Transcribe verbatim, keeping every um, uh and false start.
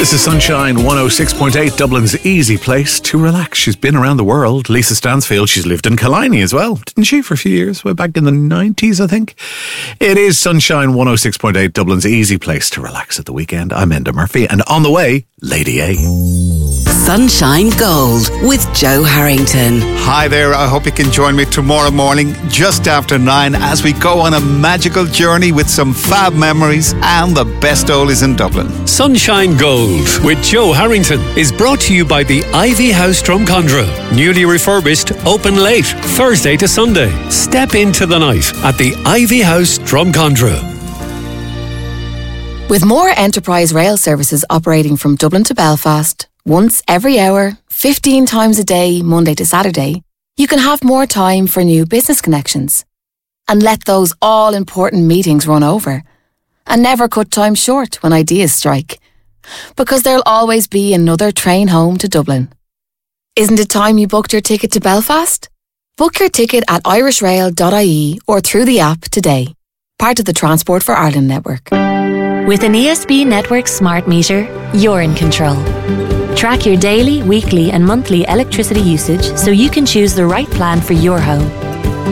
This is Sunshine one oh six point eight, Dublin's easy place to relax. She's been around the world. Lisa Stansfield, she's lived in Killiney as well, didn't she, for a few years? Way back in the nineties, I think. It is Sunshine one oh six point eight, Dublin's easy place to relax at the weekend. I'm Enda Murphy, and on the way, Lady A. Sunshine Gold with Joe Harrington. Hi there, I hope you can join me tomorrow morning just after nine as we go on a magical journey with some fab memories and the best oldies in Dublin. Sunshine Gold with Joe Harrington is brought to you by the Ivy House Drumcondra. Newly refurbished, open late, Thursday to Sunday. Step into the night at the Ivy House Drumcondra. With more enterprise rail services operating from Dublin to Belfast, once every hour, fifteen times a day, Monday to Saturday, you can have more time for new business connections and let those all-important meetings run over and never cut time short when ideas strike, because there'll always be another train home to Dublin. Isn't it time you booked your ticket to Belfast? Book your ticket at irish rail dot I E or through the app today, part of the Transport for Ireland network. With an E S B Network smart meter, you're in control. Track your daily, weekly and monthly electricity usage so you can choose the right plan for your home.